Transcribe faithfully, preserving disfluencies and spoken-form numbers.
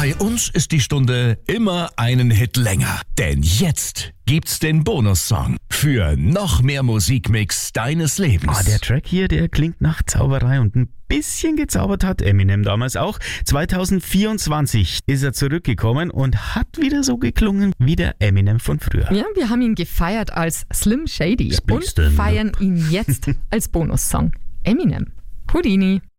Bei uns ist die Stunde immer einen Hit länger. Denn jetzt gibt's den Bonussong für noch mehr Musikmix deines Lebens. Ah, der Track hier, der klingt nach Zauberei und ein bisschen gezaubert hat Eminem damals auch. zwanzig vierundzwanzig ist er zurückgekommen und hat wieder so geklungen wie der Eminem von früher. Ja, wir haben ihn gefeiert als Slim Shady und Splickstern. feiern ihn jetzt als Bonussong. Eminem, Houdini.